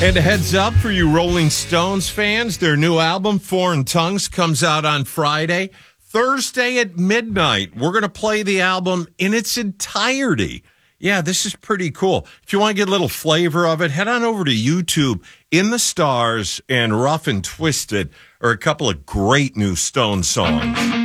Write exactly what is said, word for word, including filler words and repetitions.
And a heads up for you Rolling Stones fans, their new album, Foreign Tongues, comes out on Friday. Thursday at midnight, we're going to play the album in its entirety. Yeah, this is pretty cool. If you want to get a little flavor of it, head on over to YouTube. In the Stars and Rough and Twisted are a couple of great new Stone songs.